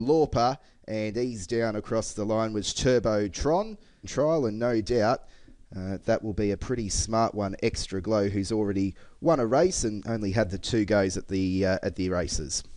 Lauper, and ease down across the line was Turbotron. Trial, and no doubt that will be a pretty smart one, Extra Glow, who's already won a race and only had the 2 goes at the races.